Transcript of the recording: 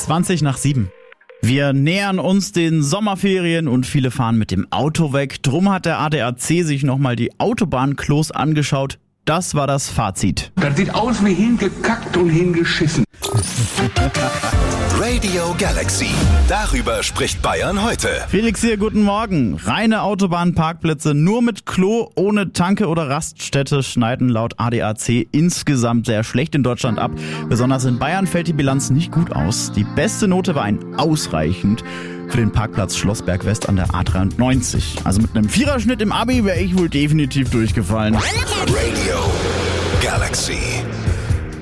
7:20. Wir nähern uns den Sommerferien und viele fahren mit dem Auto weg. Drum hat der ADAC sich nochmal die Autobahnklos angeschaut. Das war das Fazit. Das sieht aus wie hingekackt und hingeschissen. Radio Galaxy. Darüber spricht Bayern heute. Felix hier, guten Morgen. Reine Autobahnparkplätze nur mit Klo, ohne Tanke oder Raststätte schneiden laut ADAC insgesamt sehr schlecht in Deutschland ab. Besonders in Bayern fällt die Bilanz nicht gut aus. Die beste Note war ein ausreichend für den Parkplatz Schlossberg West an der A93. Also mit einem Viererschnitt im Abi wäre ich wohl definitiv durchgefallen. Radio Galaxy.